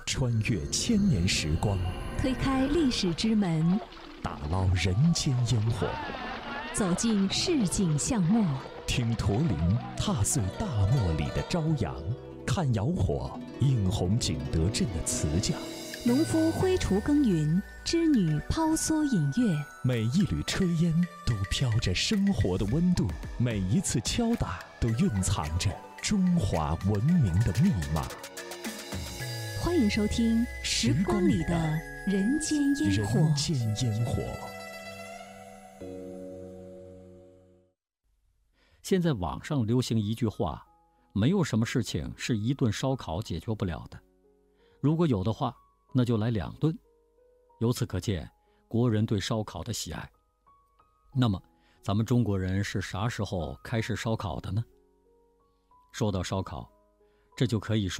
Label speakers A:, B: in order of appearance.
A: 穿越千年时光，
B: 推开历史之门，
A: 打捞人间烟火，
B: 走进市井巷陌，
A: 听驼铃踏碎大漠里的朝阳，看窑火映红景德镇的瓷匠，
B: 农夫挥锄耕耘，织女抛梭引月。
A: 每一缕炊烟都飘着生活的温度，每一次敲打都蕴藏着中华文明的密码。
B: 欢迎收听《时光里的人间烟火》。
A: 人间烟火。
C: 现在网上流行一句话，没有什么事情是一顿烧烤解决不了的，如果有的话，那就来2顿。由此可见，国人对烧烤的喜爱。那么，咱们中国人是啥时候开始烧烤的呢？说到烧烤，这就可以说